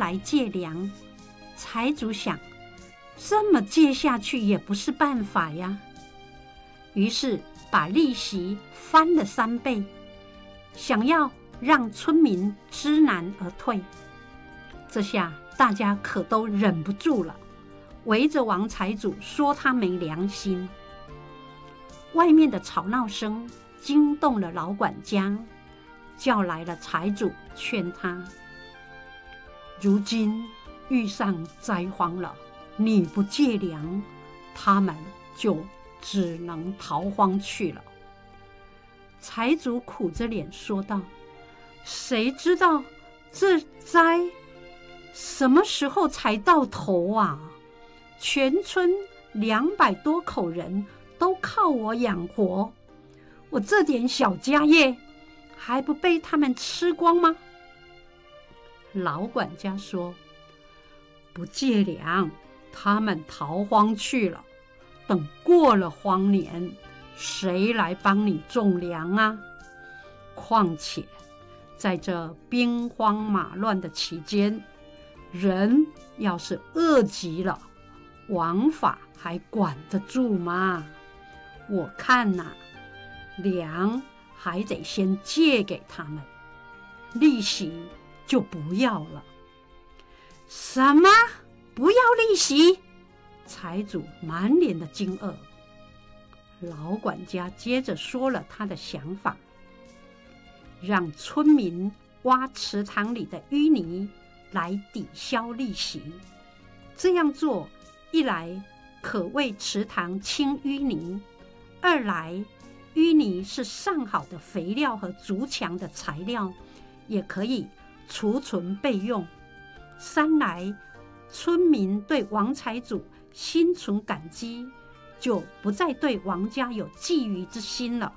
来借粮。财主想，这么借下去也不是办法呀，于是把利息翻了3倍，想要让村民知难而退。这下大家可都忍不住了，围着王财主说他没良心。外面的吵闹声惊动了老管家，叫来了财主，劝他：如今遇上灾荒了，你不借粮，他们就只能逃荒去了。财主苦着脸说道：谁知道这灾什么时候才到头啊？全村200多口人都靠我养活，我这点小家业还不被他们吃光吗？老管家说：不借粮，他们逃荒去了，等过了荒年，谁来帮你种粮啊？况且在这兵荒马乱的期间，人要是饿极了，王法还管得住吗？我看呐，粮还得先借给他们，利息就不要了。什么？不要利息？财主满脸的惊愕。老管家接着说了他的想法：让村民挖池塘里的淤泥来抵消利息。这样做，一来可为池塘清淤泥，二来淤泥是上好的肥料和筑墙的材料，也可以储存备用。三来，村民对王财主心存感激，就不再对王家有觊觎之心了。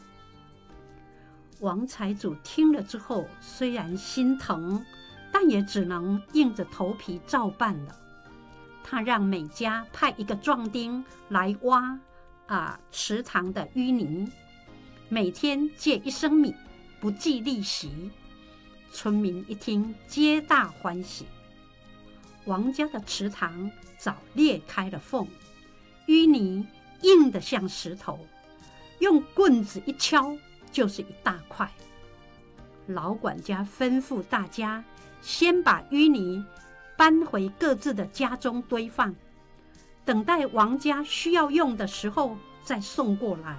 王财主听了之后，虽然心疼，但也只能硬着头皮照办了。他让每家派一个壮丁来挖池塘的淤泥，每天借1升米，不计利息。村民一听，皆大欢喜。王家的池塘早裂开了缝，淤泥硬得像石头，用棍子一敲就是一大块。老管家吩咐大家先把淤泥搬回各自的家中堆放，等待王家需要用的时候再送过来。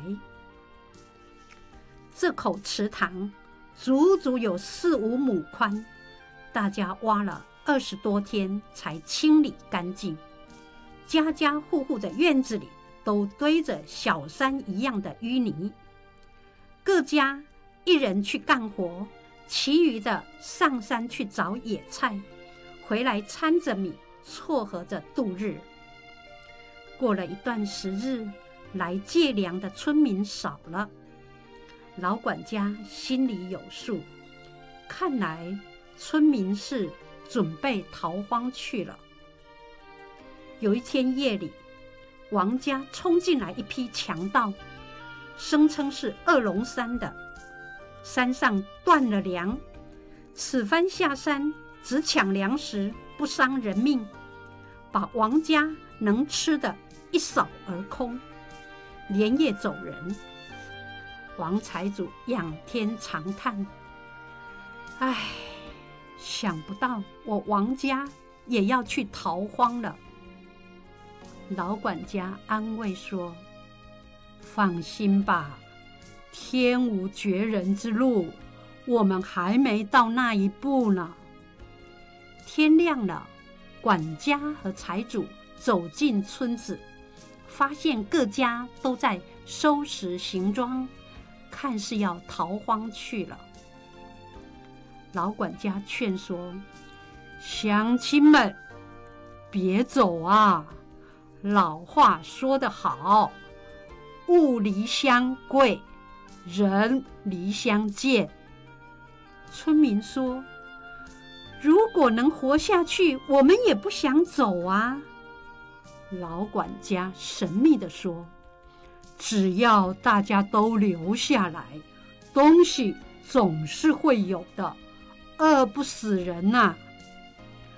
这口池塘足足有4、5亩宽，大家挖了20多天才清理干净。家家户户的院子里都堆着小山一样的淤泥，各家一人去干活，其余的上山去找野菜，回来掺着米撮合着度日。过了一段时日，来借粮的村民少了，老管家心里有数，看来村民是准备逃荒去了。有一天夜里，王家冲进来一批强盗，声称是二龙山的，山上断了粮，此番下山只抢粮食，不伤人命，把王家能吃的一扫而空，连夜走人。王财主仰天长叹：唉，想不到我王家也要去逃荒了。老管家安慰说：放心吧，天无绝人之路，我们还没到那一步呢。天亮了，管家和财主走进村子，发现各家都在收拾行装，看是要逃荒去了。老管家劝说：乡亲们，别走啊！老话说得好，物离乡贵，人离乡贱。村民说：如果能活下去，我们也不想走啊。老管家神秘地说：只要大家都留下来，东西总是会有的，饿不死人啊。